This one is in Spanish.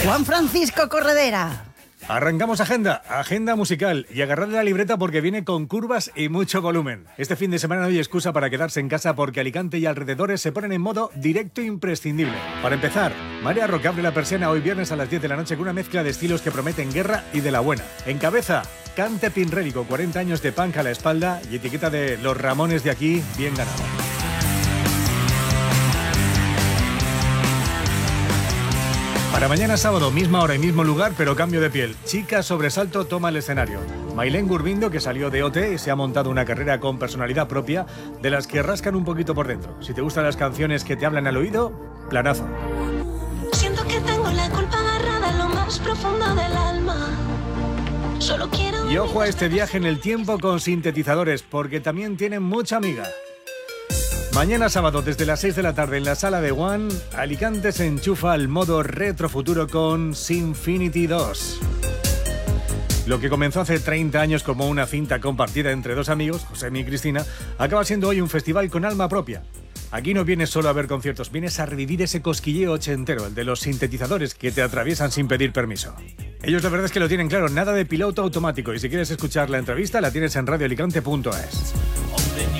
Juan Francisco Corredera. Arrancamos agenda musical y agarrad la libreta porque viene con curvas y mucho volumen. Este fin de semana no hay excusa para quedarse en casa porque Alicante y alrededores se ponen en modo directo imprescindible. Para empezar, María Roque abre la persiana hoy viernes a las 10 de la noche con una mezcla de estilos que prometen guerra y de la buena. En cabeza, Cante Pinrelli con 40 años de punk a la espalda y etiqueta de los Ramones de aquí bien ganado. Para mañana sábado, misma hora y mismo lugar, pero cambio de piel. Chica Sobresalto toma el escenario. Mailén Gurbindo, que salió de OT y se ha montado una carrera con personalidad propia, de las que rascan un poquito por dentro. Si te gustan las canciones que te hablan al oído, planazo. Siento que tengo la culpa agarrada en lo más profundo del alma. Solo quiero... Y ojo a este viaje en el tiempo con sintetizadores, porque también tienen mucha amiga. Mañana sábado desde las 6 de la tarde en la sala de One, Alicante se enchufa al modo retrofuturo con Sinfinity 2. Lo que comenzó hace 30 años como una cinta compartida entre dos amigos, José y Cristina, acaba siendo hoy un festival con alma propia. Aquí no vienes solo a ver conciertos, vienes a revivir ese cosquilleo ochentero, el de los sintetizadores que te atraviesan sin pedir permiso. Ellos la verdad es que lo tienen claro, nada de piloto automático, y si quieres escuchar la entrevista la tienes en radioalicante.es.